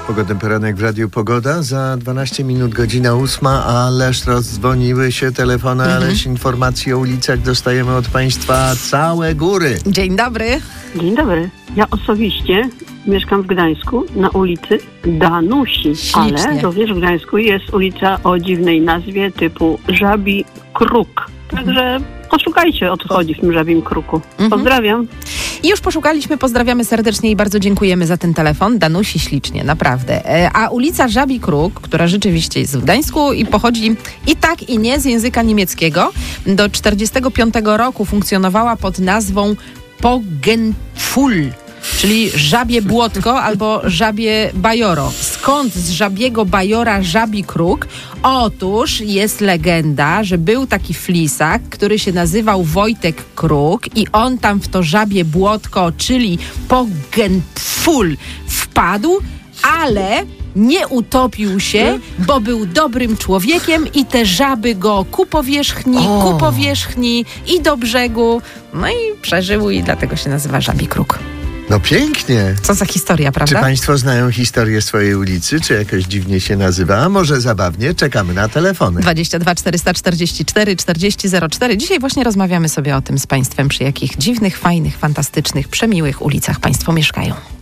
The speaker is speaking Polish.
Pogodny poranek w Radiu Pogoda. Za 12 minut godzina 8, ależ rozdzwoniły się telefony, ależ informacji o ulicach dostajemy od Państwa całe góry. Dzień dobry. Dzień dobry. Ja osobiście mieszkam w Gdańsku na ulicy Danusi, Ślicznie. ale również w Gdańsku jest ulica o dziwnej nazwie typu Żabi Kruk. Także poszukajcie, o co chodzi w tym Żabim Kruku. Pozdrawiam. I już poszukaliśmy, pozdrawiamy serdecznie i bardzo dziękujemy za ten telefon. Danusi ślicznie, naprawdę. A ulica Żabi Kruk, która rzeczywiście jest w Gdańsku i pochodzi i tak i nie z języka niemieckiego, do 1945 roku funkcjonowała pod nazwą Pogenpfuhl, czyli żabie błotko albo żabie bajoro. Skąd z żabiego bajora Żabi Kruk? Otóż jest legenda, że był taki flisak, który się nazywał Wojtek Kruk i on tam w to żabie błotko, czyli Pogenpfuhl wpadł, ale nie utopił się, bo był dobrym człowiekiem i te żaby go ku powierzchni i do brzegu. No i przeżył i dlatego się nazywa Żabi Kruk. No pięknie. Co za historia, prawda? Czy Państwo znają historię swojej ulicy? Czy jakoś dziwnie się nazywa? A może zabawnie? Czekamy na telefony. 22 444 4004. Dzisiaj właśnie rozmawiamy sobie o tym z Państwem, przy jakich dziwnych, fajnych, fantastycznych, przemiłych ulicach Państwo mieszkają.